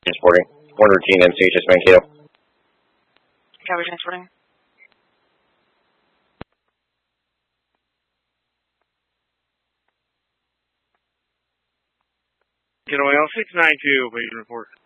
Transporting. One routine in CHS Mankato. Copy transporting. Getaway 0692, waiting report.